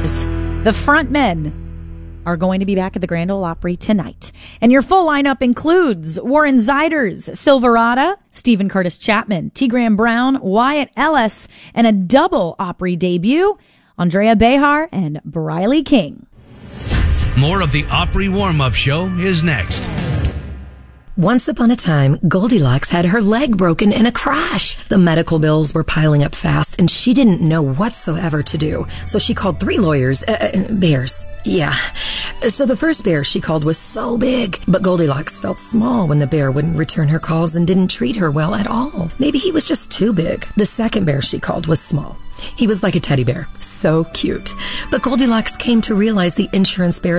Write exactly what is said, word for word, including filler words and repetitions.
Bears, the front men, are going to be back at the Grand Ole Opry tonight. And your full lineup includes Warren Ziders, Silverado, Stephen Curtis Chapman, T. Graham Brown, Wyatt Ellis, and a double Opry debut, Andrea Behar and Briley King. More of the Opry warm-up show is next. Once upon a time, Goldilocks had her leg broken in a crash. The medical bills were piling up fast, and she didn't know whatsoever to do. So she called three lawyers, uh, bears. Yeah. So the first bear she called was so big, but Goldilocks felt small when the bear wouldn't return her calls and didn't treat her well at all. Maybe he was just too big. The second bear she called was small. He was like a teddy bear. So cute. But Goldilocks came to realize the insurance bears